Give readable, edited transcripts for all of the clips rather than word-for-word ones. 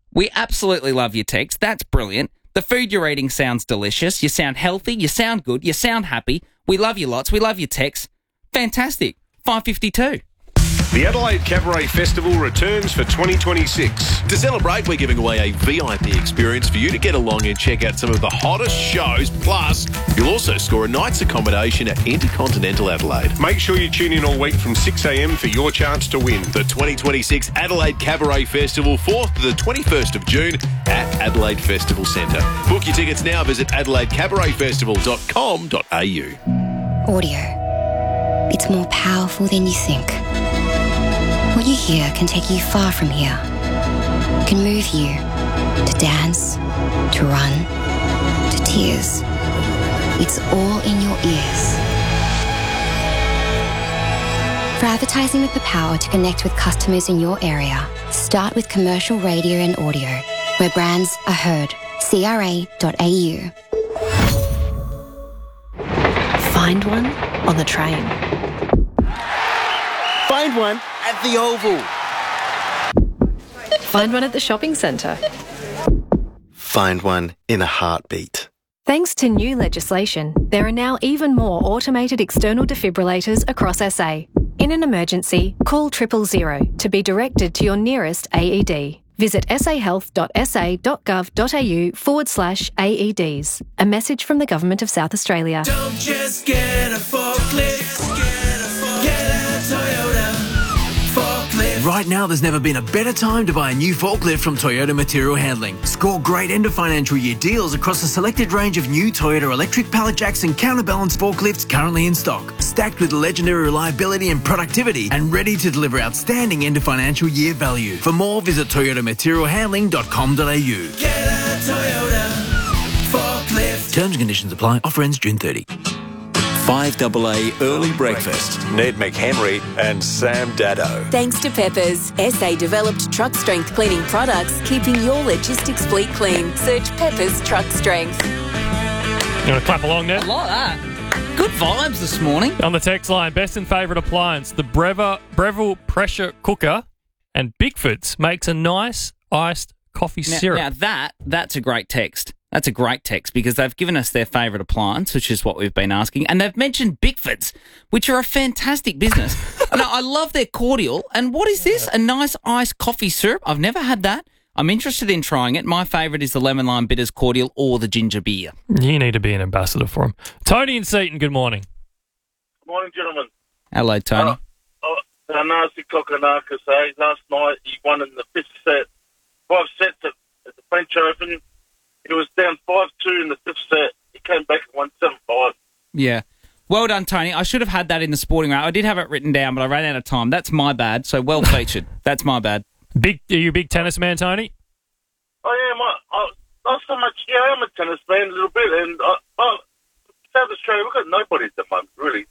We absolutely love your text. That's brilliant. The food you're eating sounds delicious. You sound healthy. You sound good. You sound happy. We love you lots. We love your texts. Fantastic. 552. The Adelaide Cabaret Festival returns for 2026. To celebrate, we're giving away a VIP experience for you to get along and check out some of the hottest shows. Plus, you'll also score a night's accommodation at Intercontinental Adelaide. Make sure you tune in all week from 6 a.m. for your chance to win. The 2026 Adelaide Cabaret Festival, 4th to the 21st of June at Adelaide Festival Centre. Book your tickets now. Visit adelaidecabaretfestival.com.au. Audio. It's more powerful than you think. What you hear can take you far from here. Can move you to dance, to run, to tears. It's all in your ears. For advertising with the power to connect with customers in your area, start with commercial radio and audio, where brands are heard. CRA.au. Find one on the train. Find one at the Oval. Find one at the shopping centre. Find one in a heartbeat. Thanks to new legislation, there are now even more automated external defibrillators across SA. In an emergency, call 000 to be directed to your nearest AED. Visit sahealth.sa.gov.au/AEDs. A message from the Government of South Australia. Don't just get a forklift, get a Toyota forklift. Right now, there's never been a better time to buy a new forklift from Toyota Material Handling. Score great end of financial year deals across a selected range of new Toyota electric pallet jacks and counterbalance forklifts currently in stock, stacked with legendary reliability and productivity and ready to deliver outstanding end of financial year value. For more, visit toyotamaterialhandling.com.au. Get a Toyota forklift. Terms and conditions apply. Offer ends June 30. 5AA Early Breakfast. Ned McHenry and Sam Dado. Thanks to Peppers, SA developed truck strength cleaning products, keeping your logistics fleet clean. Search Peppers Truck Strength. You want to clap along, Ned? I like that. Good vibes this morning. On the text line, best and favourite appliance, the Breville pressure cooker and Bigford's makes a nice iced coffee syrup. Now that's a great text. That's a great text because they've given us their favourite appliance, which is what we've been asking, and they've mentioned Bigford's, which are a fantastic business. And I love their cordial. And what is this? A nice iced coffee syrup? I've never had that. I'm interested in trying it. My favourite is the lemon lime bitters cordial or the ginger beer. You need to be an ambassador for them. Tony in Seaton, good morning. Good morning, gentlemen. Hello, Tony. Tanasi Kokonakis, last night he won in the fifth set, 5 sets at the French Open. He was down 5-2 in the fifth set. He came back and won 7-5. Yeah. Well done, Tony. I should have had that in the sporting round. I did have it written down, but I ran out of time. That's my bad. So well featured. That's my bad. Are you a big tennis man, Tony? Oh, yeah, not so much. Yeah, I am a tennis man a little bit. And South Australia, we've got nobody at the moment, really.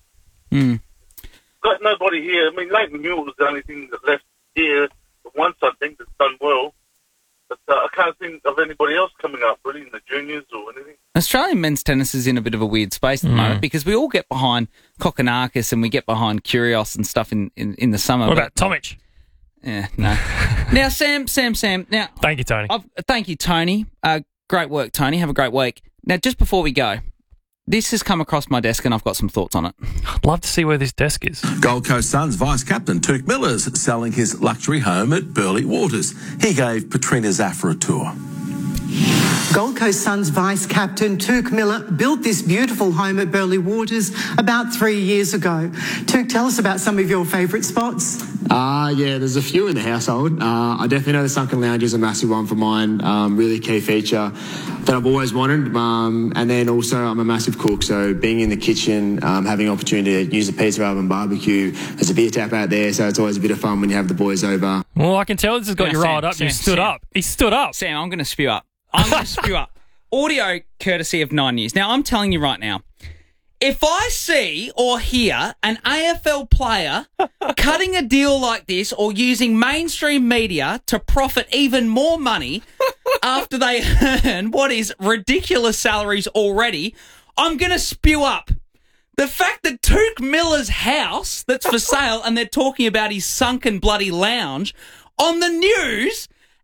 Got nobody here. I mean, Leighton Hill was the only thing that left here that won something that's done well. But I can't think of anybody else coming up, really, in the juniors or anything. Australian men's tennis is in a bit of a weird space at the moment because we all get behind Kokonakis and we get behind Kyrgios and stuff in the summer. What about Tomic? Yeah, no. Now, Sam. Now, thank you, Tony. Thank you, Tony. Great work, Tony. Have a great week. Now, just before we go, this has come across my desk and I've got some thoughts on it. I'd love to see where this desk is. Gold Coast Suns vice-captain Tuke Miller's selling his luxury home at Burleigh Waters. He gave Petrina Zafra a tour. Gold Coast Suns vice-captain Tuke Miller built this beautiful home at Burleigh Waters about 3 years ago. Tuke, tell us about some of your favourite spots. Yeah, there's a few in the household. I definitely know the Sunken Lounge is a massive one for mine. Really key feature that I've always wanted. And then also I'm a massive cook, so being in the kitchen, having opportunity to use a pizza oven barbecue. There's a beer tap out there, so it's always a bit of fun when you have the boys over. Well, I can tell this has got you riled up. You stood up. He stood up. Sam, I'm going to spew up. Audio courtesy of 9 News. Now, I'm telling you right now, if I see or hear an AFL player cutting a deal like this or using mainstream media to profit even more money after they earn what is ridiculous salaries already, I'm going to spew up. The fact that Tuke Miller's house that's for sale and they're talking about his sunken bloody lounge on the news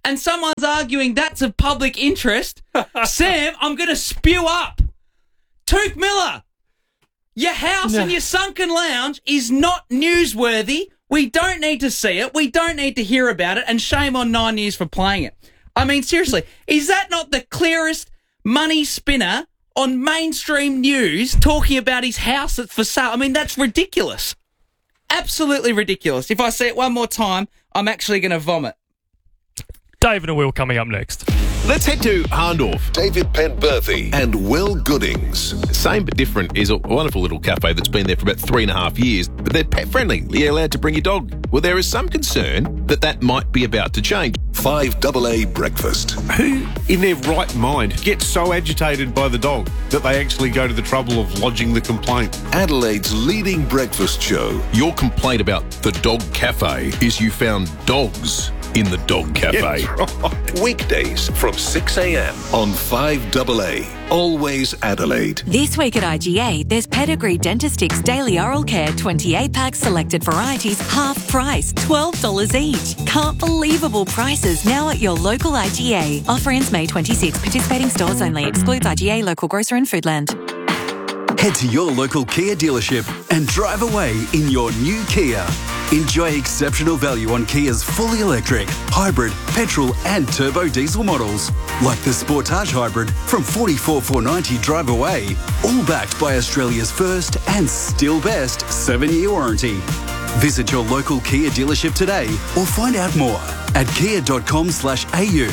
and someone's arguing that's of public interest, Sam, I'm going to spew up. Touk Miller, your house and your sunken lounge is not newsworthy. We don't need to see it. We don't need to hear about it. And shame on 9 News for playing it. I mean, seriously, is that not the clearest money spinner on mainstream news talking about his house that's for sale? I mean, that's ridiculous. Absolutely ridiculous. If I see it one more time, I'm actually going to vomit. David and Will coming up next. Let's head to Hahndorf. David Penberthy and Will Goodings. Same but different is a wonderful little cafe that's been there for about 3.5 years, but they're pet friendly. You're allowed to bring your dog. Well, there is some concern that might be about to change. 5AA Breakfast. Who in their right mind gets so agitated by the dog that they actually go to the trouble of lodging the complaint? Adelaide's leading breakfast show. Your complaint about the dog cafe is you found dogs in the dog cafe. Yeah, right. Weekdays from 6 a.m. on 5AA. Always Adelaide. This week at IGA, there's Pedigree Dentistics Daily Oral Care 28-pack selected varieties, half price, $12 each. Can't believable prices now at your local IGA. Offer ends May 26. Participating stores only. Excludes IGA, local grocer and Foodland. Head to your local Kia dealership and drive away in your new Kia. Enjoy exceptional value on Kia's fully electric, hybrid, petrol and turbo diesel models, like the Sportage Hybrid from $44,490 drive away, all backed by Australia's first and still best 7-year warranty. Visit your local Kia dealership today or find out more at kia.com/au.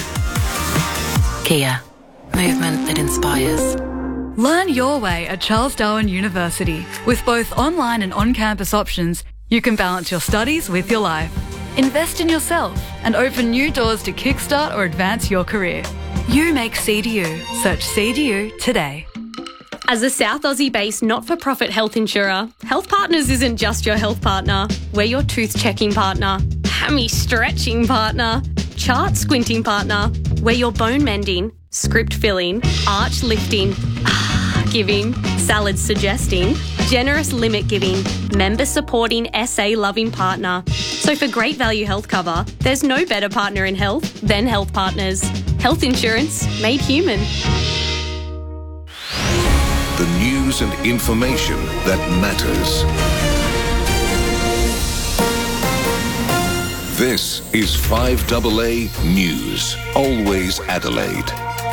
Kia. Movement that inspires. Learn your way at Charles Darwin University. With both online and on-campus options, you can balance your studies with your life. Invest in yourself and open new doors to kickstart or advance your career. You make CDU. Search CDU today. As a South Aussie-based not-for-profit health insurer, Health Partners isn't just your health partner. We're your tooth-checking partner, hammy-stretching partner, chart-squinting partner. We're your bone-mending, script-filling, arch-lifting, giving, salad-suggesting, generous limit-giving, member-supporting, SA-loving partner. So for great value health cover, there's no better partner in health than Health Partners. Health insurance made human. The news and information that matters. This is 5AA News. Always Adelaide.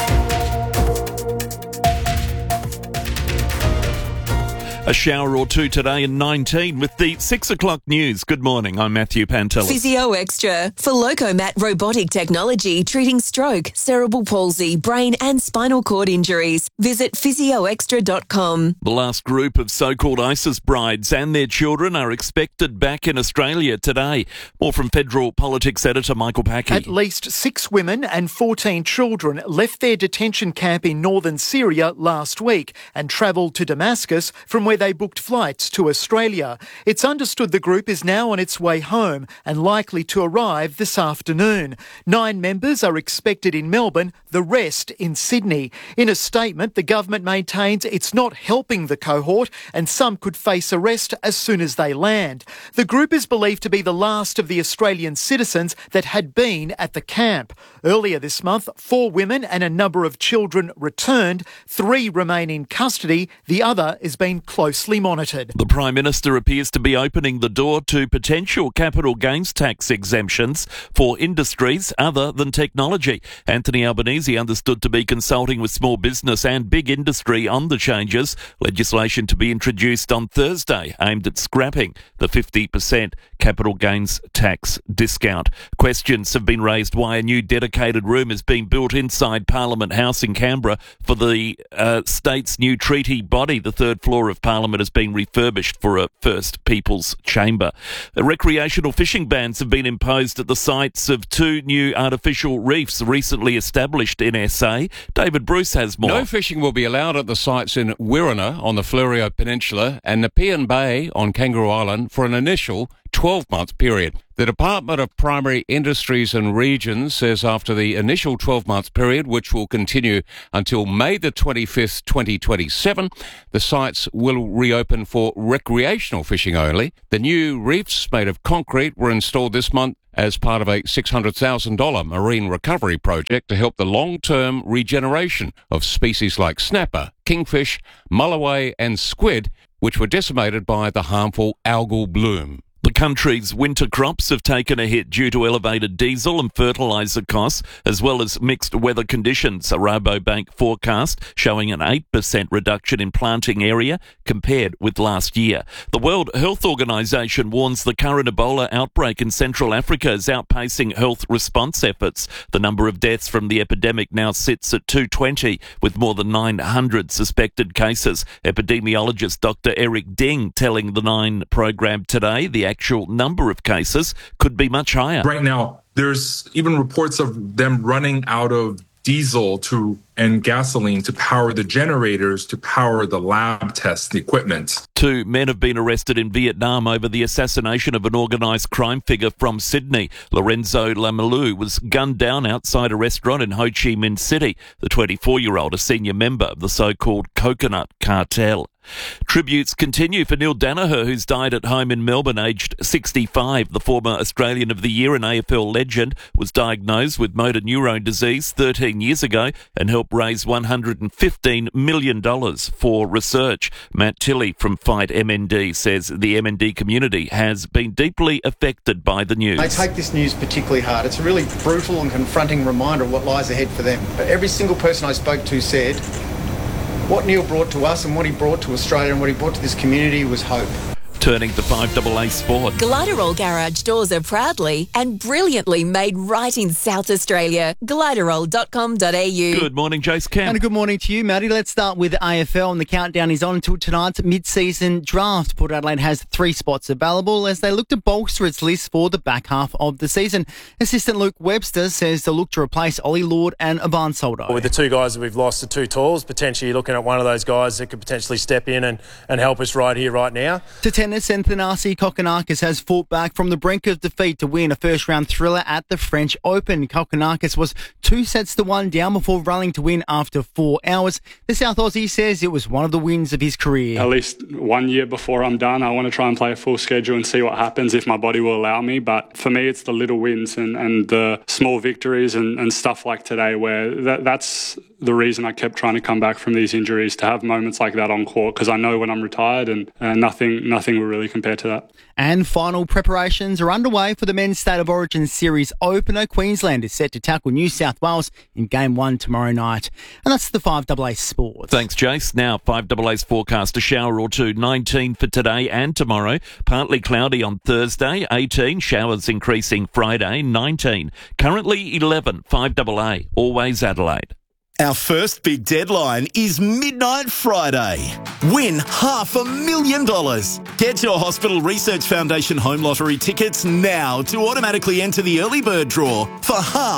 A shower or two today in 19 with the 6 o'clock news. Good morning, I'm Matthew Pantelis. Physio Extra for Locomat robotic technology treating stroke, cerebral palsy, brain and spinal cord injuries. Visit physioextra.com. The last group of so-called ISIS brides and their children are expected back in Australia today. More from Federal Politics editor Michael Packey. At least 6 women and 14 children left their detention camp in northern Syria last week and travelled to Damascus, from where they booked flights to Australia. It's understood the group is now on its way home and likely to arrive this afternoon. 9 members are expected in Melbourne, the rest in Sydney. In a statement, the government maintains it's not helping the cohort and some could face arrest as soon as they land. The group is believed to be the last of the Australian citizens that had been at the camp. Earlier this month, 4 women and a number of children returned. 3 remain in custody. The other is being closely monitored. The Prime Minister appears to be opening the door to potential capital gains tax exemptions for industries other than technology. Anthony Albanese understood to be consulting with small business and big industry on the changes. Legislation to be introduced on Thursday aimed at scrapping the 50% capital gains tax discount. Questions have been raised why a new dedicated room is being built inside Parliament House in Canberra for the state's new treaty body. The third floor of Parliament has been refurbished for a First People's Chamber. Recreational fishing bans have been imposed at the sites of 2 new artificial reefs recently established in SA. David Bruce has more. No fishing will be allowed at the sites in Wirrana on the Fleurieu Peninsula and Nepean Bay on Kangaroo Island for an initial 12-month period. The Department of Primary Industries and Regions says after the initial 12-month period, which will continue until May the 25th, 2027, the sites will reopen for recreational fishing only. The new reefs made of concrete were installed this month as part of a $600,000 marine recovery project to help the long-term regeneration of species like snapper, kingfish, mulloway and squid, which were decimated by the harmful algal bloom. The country's winter crops have taken a hit due to elevated diesel and fertiliser costs, as well as mixed weather conditions. A Rabobank forecast showing an 8% reduction in planting area compared with last year. The World Health Organization warns the current Ebola outbreak in Central Africa is outpacing health response efforts. The number of deaths from the epidemic now sits at 220, with more than 900 suspected cases. Epidemiologist Dr. Eric Ding telling the Nine program today the actual number of cases could be much higher. Right now, there's even reports of them running out of diesel and gasoline to power the generators, to power the lab tests, the equipment. 2 men have been arrested in Vietnam over the assassination of an organised crime figure from Sydney. Lorenzo Lamalu was gunned down outside a restaurant in Ho Chi Minh City. The 24-year-old, a senior member of the so-called Coconut Cartel. Tributes continue for Neil Danaher, who's died at home in Melbourne, aged 65. The former Australian of the Year and AFL legend was diagnosed with motor neurone disease 13 years ago and helped raise $115 million for research. Matt Tilley from Fight MND says the MND community has been deeply affected by the news. They take this news particularly hard. It's a really brutal and confronting reminder of what lies ahead for them. Every single person I spoke to said what Neil brought to us and what he brought to Australia and what he brought to this community was hope. Turning to 5AA Sport. Gliderol garage doors are proudly and brilliantly made right in South Australia. Gliderol.com.au. Good morning, Jace Camp. And a good morning to you, Matty. Let's start with the AFL, and the countdown is on until tonight's mid-season draft. Port Adelaide has 3 spots available as they look to bolster its list for the back half of the season. Assistant Luke Webster says they'll look to replace Ollie Lord and Ivan Soldo. With the 2 guys that we've lost, the 2 talls, potentially looking at one of those guys that could potentially step in and help us right here, right now. To tennis, and Thanasi Kokkinakis has fought back from the brink of defeat to win a first-round thriller at the French Open. Kokkinakis was 2-1 down before rallying to win after 4 hours. The South Aussie says it was one of the wins of his career. At least 1 year before I'm done, I want to try and play a full schedule and see what happens if my body will allow me. But for me, it's the little wins and the small victories and stuff like today where that's the reason I kept trying to come back from these injuries, to have moments like that on court, because I know when I'm retired and nothing will really compare to that. And final preparations are underway for the Men's State of Origin Series opener. Queensland is set to tackle New South Wales in Game 1 tomorrow night. And that's the 5AA Sports. Thanks, Jace. Now, 5AA's forecast, a shower or two, 19 for today and tomorrow. Partly cloudy on Thursday, 18. Showers increasing Friday, 19. Currently 11, 5AA, always Adelaide. Our first big deadline is Midnight Friday. Win $500,000. Get your Hospital Research Foundation Home Lottery tickets now to automatically enter the early bird draw for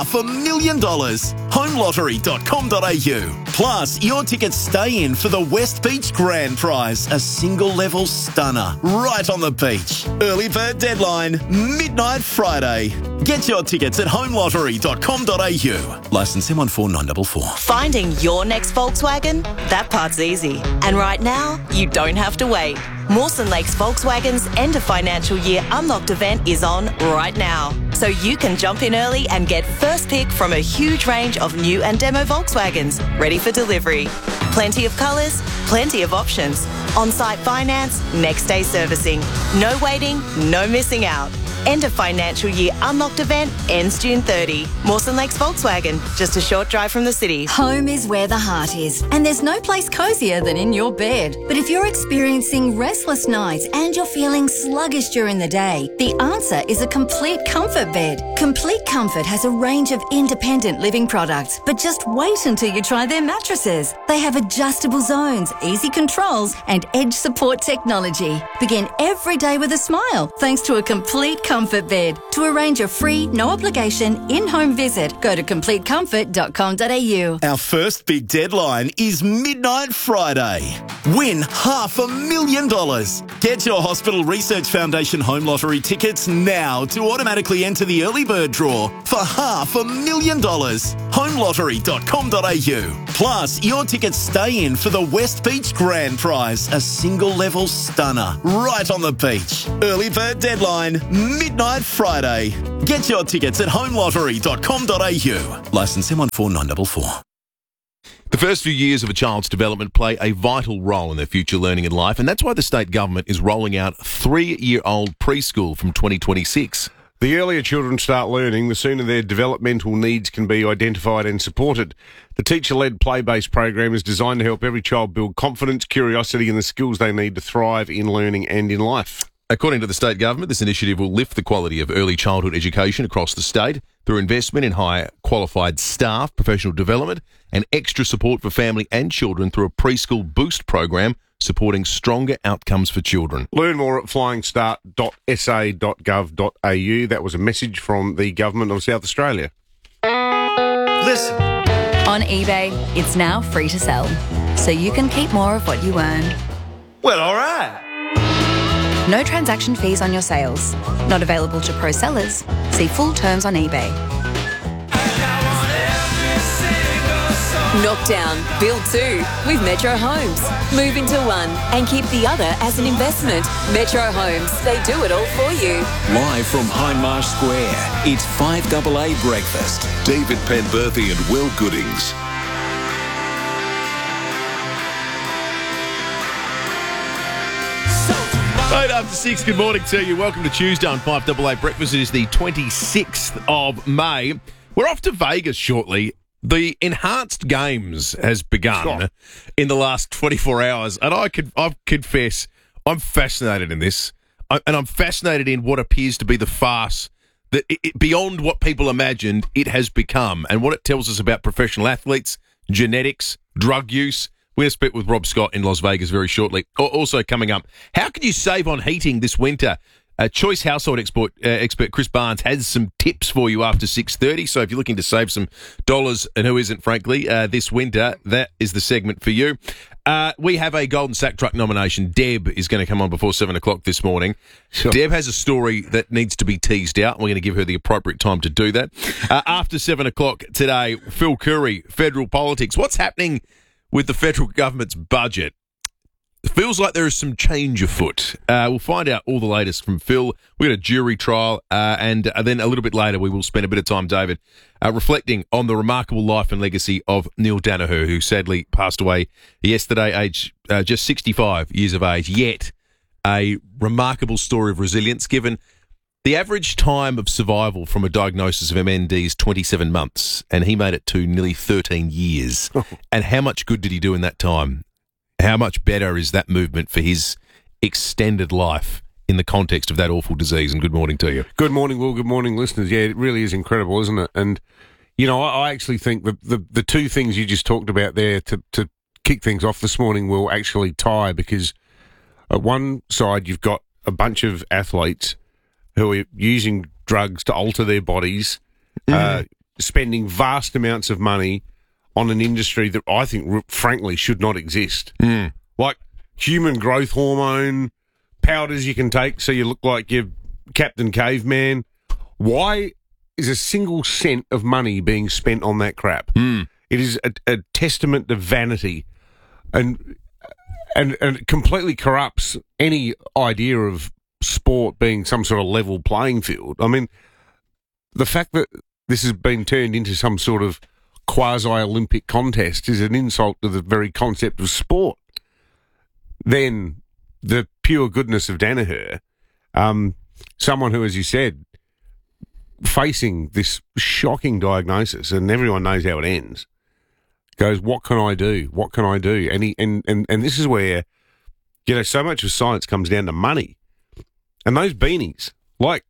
$500,000. Homelottery.com.au. Plus, your tickets stay in for the West Beach Grand Prize, a single-level stunner right on the beach. Early bird deadline, Midnight Friday. Get your tickets at homelottery.com.au. Licence M14944. Finding your next Volkswagen? That part's easy. And right now, you don't have to wait. Mawson Lakes Volkswagen's end of financial year unlocked event is on right now. So you can jump in early and get first pick from a huge range of new and demo Volkswagens ready for delivery. Plenty of colours, plenty of options. On-site finance, next day servicing. No waiting, no missing out. End of financial year unlocked event ends June 30. Mawson Lakes Volkswagen, just a short drive from the city. Home is where the heart is, and there's no place cozier than in your bed. But if you're experiencing restless nights and you're feeling sluggish during the day, the answer is a Complete Comfort bed. Complete Comfort has a range of independent living products, but just wait until you try their mattresses. They have adjustable zones, easy controls, and edge support technology. Begin every day with a smile thanks to a Complete Comfort bed. To arrange a free, no obligation, in-home visit, go to CompleteComfort.com.au. Our first big deadline is Midnight Friday. Win $500,000. Get your Hospital Research Foundation Home Lottery tickets now to automatically enter the early bird draw for $500,000. Homelottery.com.au. Plus, your tickets stay in for the West Beach Grand Prize, a single-level stunner right on the beach. Early bird deadline, Midnight Friday. Get your tickets at homelottery.com.au. Licence M14944. The first few years of a child's development play a vital role in their future learning and life, and that's why the state government is rolling out 3-year-old preschool from 2026. The earlier children start learning, the sooner their developmental needs can be identified and supported. The teacher-led play-based program is designed to help every child build confidence, curiosity and the skills they need to thrive in learning and in life. According to the state government, this initiative will lift the quality of early childhood education across the state through investment in higher qualified staff, professional development and extra support for family and children through a preschool boost program supporting stronger outcomes for children. Learn more at flyingstart.sa.gov.au. That was a message from the Government of South Australia. Listen. On eBay, it's now free to sell, so you can keep more of what you earn. Well, all right. No transaction fees on your sales. Not available to pro sellers. See full terms on eBay. Knock down, build two with Metro Homes. Move into one and keep the other as an investment. Metro Homes, they do it all for you. Live from Hindmarsh Square, it's 5AA Breakfast. David Penberthy and Will Goodings. 8:06, good morning to you. Welcome to Tuesday on 5AA Breakfast. It is the 26th of May. We're off to Vegas shortly. The Enhanced Games has begun in the last 24 hours, and I confess I'm fascinated in this, and I'm fascinated in what appears to be the farce that beyond what people imagined it has become, and what it tells us about professional athletes, genetics, drug use. We're going to speak with Rob Scott in Las Vegas very shortly. Also coming up, how can you save on heating this winter? Choice household expert Chris Barnes has some tips for you after 6:30. So if you're looking to save some dollars, and who isn't, frankly, this winter, that is the segment for you. We have a Golden Sack Truck nomination. Deb is going to come on before 7 o'clock this morning. Sure. Deb has a story that needs to be teased out. We're going to give her the appropriate time to do that. After 7 o'clock today, Phil Curry, federal politics. What's happening with the federal government's budget? It feels like there is some change afoot. We'll find out all the latest from Phil. We've got a jury trial, and then a little bit later we will spend a bit of time, David, reflecting on the remarkable life and legacy of Neil Danaher, who sadly passed away yesterday, aged just 65 years of age, yet a remarkable story of resilience, given the average time of survival from a diagnosis of MND is 27 months, and he made it to nearly 13 years. And how much good did he do in that time? How much better is that movement for his extended life in the context of that awful disease? And good morning to you. Good morning, Will. Good morning, listeners. Yeah, it really is incredible, isn't it? And, you know, I actually think the two things you just talked about there to kick things off this morning will actually tie, because at one side you've got a bunch of athletes who are using drugs to alter their bodies, spending vast amounts of money on an industry that I think, frankly, should not exist. Like human growth hormone, powders you can take so you look like you're Captain Caveman. Why is a single cent of money being spent on that crap? It is a testament to vanity, and it completely corrupts any idea of sport being some sort of level playing field. I mean, the fact that this has been turned into some sort of quasi-Olympic contest is an insult to the very concept of sport. Then the pure goodness of Danaher, someone who, as you said, facing this shocking diagnosis, and everyone knows how it ends, goes, what can I do? What can I do? And this is where, you know, so much of science comes down to money. And those beanies, like,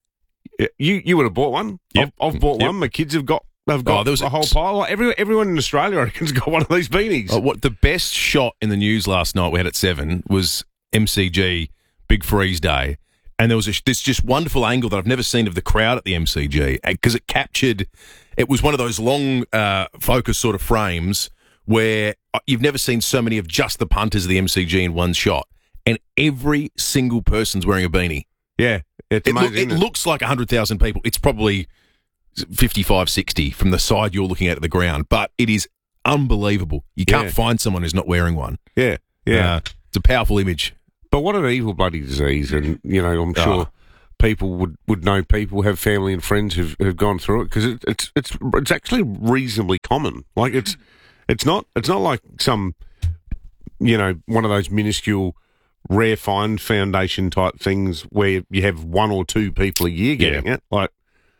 you would have bought one. Yep. I've bought one. My kids have got there was a whole pile. Like everyone in Australia, I reckon, has got one of these beanies. What the best shot in the news last night we had at 7 was MCG Big Freeze Day, and there was this just wonderful angle that I've never seen of the crowd at the MCG, because it was one of those long focus sort of frames where you've never seen so many of just the punters of the MCG in one shot, and every single person's wearing a beanie. Yeah, it's amazing. It looks like 100,000 people. It's probably 55, 60 from the side you're looking at the ground, but it is unbelievable. You can't find someone who's not wearing one. Yeah. It's a powerful image. But what an evil bloody disease, and, you know, I'm sure people would know people, have family and friends who've gone through it, because it's actually reasonably common. Like it's not like some, one of those minuscule rare find foundation type things where you have one or two people a year getting it. Like,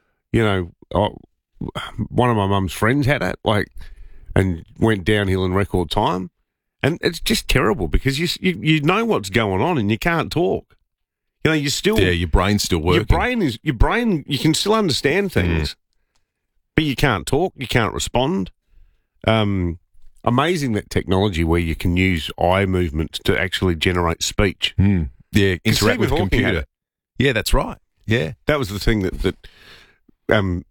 one of my mum's friends had it, and went downhill in record time. And it's just terrible because you know what's going on and you can't talk. You still... Yeah, your brain's still working. Your brain, you can still understand things, but you can't talk, you can't respond. Amazing that technology where you can use eye movement to actually generate speech. Yeah, interact with a computer. Yeah, that's right. Yeah. That was the thing that